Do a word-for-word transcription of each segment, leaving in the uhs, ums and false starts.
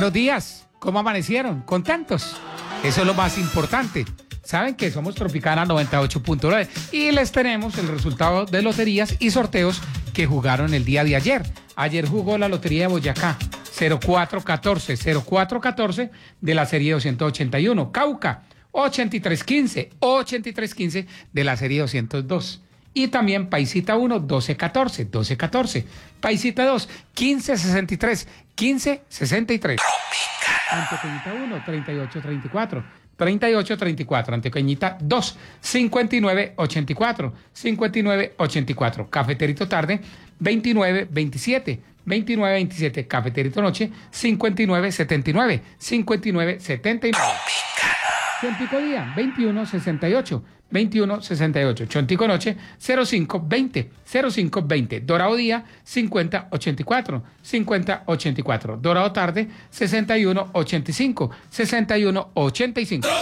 Buenos días, ¿cómo amanecieron? ¿Contentos? Eso es lo más importante. Saben que somos Tropicana noventa y ocho punto nueve y les tenemos el resultado de loterías y sorteos que jugaron el día de ayer. Ayer jugó la Lotería de Boyacá, cero cuatro catorce, cero cuatro catorce de la serie doscientos ochenta y uno. Cauca, ochenta y tres quince, ochenta y tres quince de la serie doscientos dos. Y también Paisita uno, doce catorce, doce catorce. Paisita dos, quince sesenta y tres, quince sesenta y tres. Antioqueñita uno, treinta y ocho treinta y cuatro, treinta y ocho treinta y cuatro. Antioqueñita dos, cincuenta y nueve ochenta y cuatro, cincuenta y nueve ochenta y cuatro. Cafeterito tarde, veintinueve veintisiete, veintinueve veintisiete. Cafeterito noche, cincuenta y nueve setenta y nueve, cincuenta y nueve setenta y nueve. Chontico día, veintiuno sesenta y ocho, veintiuno sesenta y ocho. Chontico noche, cero cinco veinte, cero cinco veinte. Dorado día, cincuenta ochenta y cuatro, cincuenta ochenta y cuatro. Dorado tarde, sesenta y uno ochenta y cinco, sesenta y uno ochenta y cinco.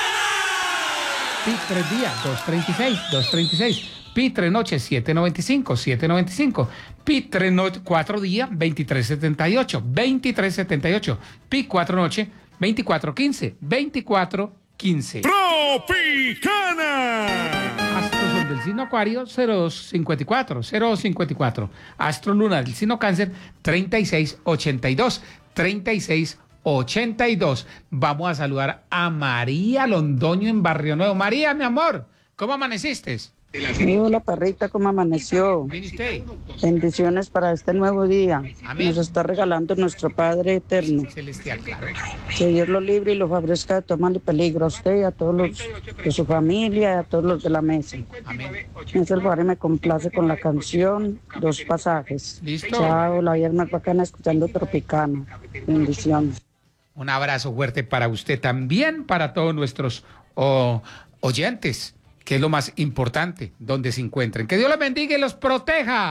Pi tres día, dos treinta y seis, dos treinta y seis. Pi tres noche, siete noventa y cinco, siete noventa y cinco. Pi tres noche, cuatro día, veintitrés setenta y ocho, veintitrés setenta y ocho. Pi cuatro noche, veinticuatro quince, veinticuatro quince. Tropicana. Astro Sol del signo Acuario, cero dos cincuenta y cuatro, cero dos cincuenta y cuatro. Astro Luna del signo Cáncer, treinta y seis ochenta y dos, treinta y seis ochenta y dos. Vamos a saludar a María Londoño en Barrio Nuevo. María, mi amor, ¿cómo amaneciste? Hola, perrita, ¿cómo amaneció? ¿Viniste? Bendiciones para este nuevo día. Amén. Nos está regalando nuestro Padre Eterno. Celestial, claro. Que Dios lo libre y lo favorezca de todo mal y peligro. A usted y a todos los de su familia y a todos los de la mesa. Amén. Es el padre me complace con la canción Dos Pasajes. ¿Listo? Chao, la vida es más bacana escuchando Tropicana. Bendiciones. Un abrazo fuerte para usted también, para todos nuestros oh, oyentes, que es lo más importante, donde se encuentren. Que Dios los bendiga y los proteja.